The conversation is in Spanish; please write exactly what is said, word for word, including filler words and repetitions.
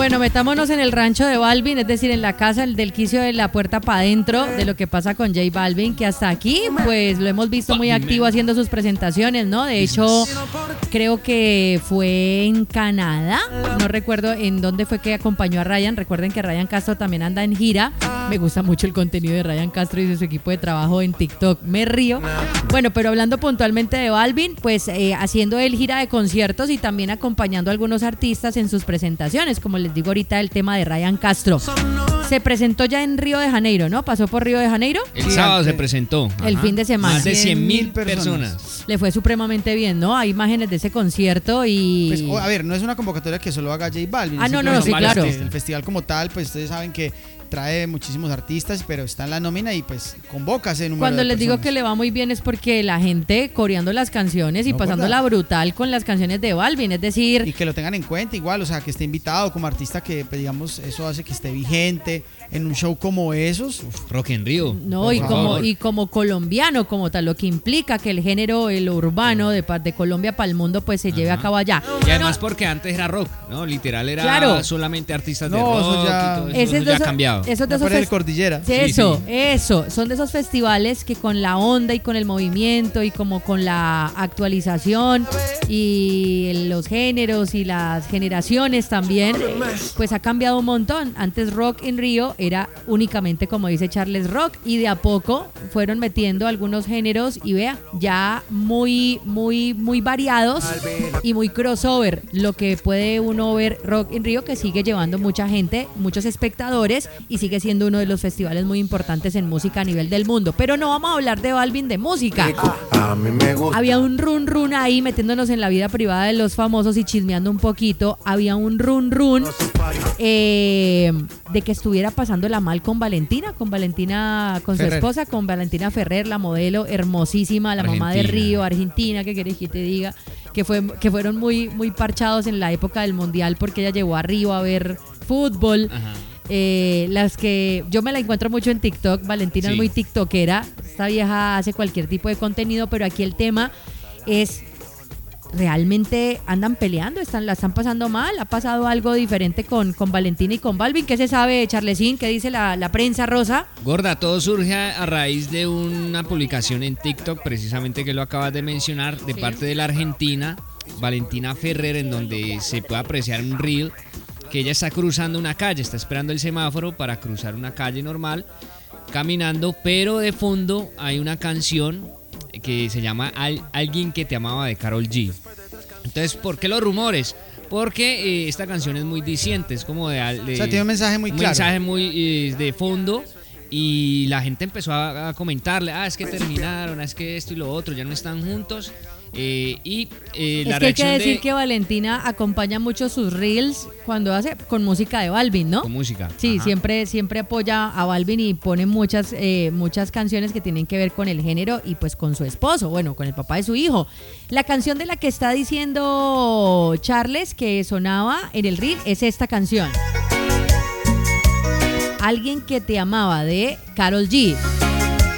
Bueno, metámonos en el rancho de Balvin, es decir, en la casa del quicio de la puerta para adentro de lo que pasa con J Balvin, que hasta aquí pues lo hemos visto muy activo haciendo sus presentaciones, ¿no? De hecho, creo que fue en Canadá, no recuerdo en dónde fue que acompañó a Ryan. Recuerden que Ryan Castro también anda en gira. Me gusta mucho el contenido de Ryan Castro y de su equipo de trabajo en TikTok, me río. Bueno, pero hablando puntualmente de Balvin, pues eh, haciendo él gira de conciertos y también acompañando a algunos artistas en sus presentaciones, como les digo ahorita el tema de Ryan Castro. Se presentó ya en Río de Janeiro, ¿no? ¿Pasó por Río de Janeiro? El sábado se presentó. El Ajá. fin de semana. Más de cien mil personas. Le fue supremamente bien, ¿no? Hay imágenes de ese concierto y... Pues, o, a ver, no es una convocatoria que solo haga J Balvin. Ah, no, no, no, sí, claro. El festival como tal, pues ustedes saben que trae muchísimos artistas, pero está en la nómina y pues convoca ese número. Cuando de les personas. digo que le va muy bien es porque la gente coreando las canciones y No, pasándola brutal con las canciones de Balvin, es decir... Y que lo tengan en cuenta igual, o sea, que esté invitado como artista, que pues, digamos, eso hace que esté vigente en un show como esos. Uf, Rock en Río. No, y como, favor. y como colombiano, como tal, lo que implica que el género, el urbano de, de Colombia para el mundo, pues se lleve Ajá. a cabo allá. Y además porque antes era rock, ¿no? Literal era Claro. solamente artistas No, de rock eso ya- y todo eso, Ese eso es de ya ha esos- cambiado. esos de ya esos por el fes- Cordillera. Eso, sí. eso. Son de esos festivales que con la onda y con el movimiento y como con la actualización y los géneros y las generaciones también, pues ha cambiado un montón. Antes Rock en Río era únicamente, como dice Charles, rock, y de a poco fueron metiendo algunos géneros y vea, ya muy, muy, muy variados y muy crossover, lo que puede uno ver Rock en Río, que sigue llevando mucha gente, muchos espectadores y sigue siendo uno de los festivales muy importantes en música a nivel del mundo. Pero no vamos a hablar de Balvin de música. A mí me gusta. Había un run run ahí metiéndonos en la vida privada de los famosos y chismeando un poquito. Había un run run eh, de que estuviera pasándola mal con Valentina, con Valentina, con Ferrer. su esposa, con Valentina Ferrer, la modelo hermosísima, la mamá de Argentina. Río, Argentina, que querés que te diga, que fue que fueron muy, muy parchados en la época del Mundial porque ella llegó a Río a ver fútbol. Ajá. Eh, las que yo me la encuentro mucho en TikTok. Valentina Sí. es muy tiktokera. Esta vieja hace cualquier tipo de contenido, pero aquí el tema es realmente andan peleando, están, la están pasando mal. Ha pasado algo diferente con, con Valentina y con Balvin. ¿Qué se sabe, Charlesín? ¿Qué dice la, la prensa rosa? Gorda, todo surge a, a raíz de una publicación en TikTok, precisamente que lo acabas de mencionar, de Sí. parte de la argentina, Valentina Ferrer, en donde se puede apreciar un reel que ella está cruzando una calle, está esperando el semáforo para cruzar una calle normal, caminando, pero de fondo hay una canción que se llama Al- Alguien que te amaba, de Karol G. Entonces, ¿por qué los rumores? Porque eh, esta canción es muy diciente, es como de... de O sea, tiene un mensaje muy un claro. mensaje muy eh, de fondo, y la gente empezó a, a comentarle, ah, es que terminaron, ah, es que esto y lo otro, ya no están juntos. Eh, y eh, la Es que hay que reacción decir de... que Valentina acompaña mucho sus reels cuando hace con música de Balvin, ¿no? Con música. Sí, Ajá. siempre, siempre apoya a Balvin y pone muchas, eh, muchas canciones que tienen que ver con el género y pues con su esposo, bueno, con el papá de su hijo. La canción de la que está diciendo Charles que sonaba en el reel es esta canción. Alguien que te amaba, de Karol G.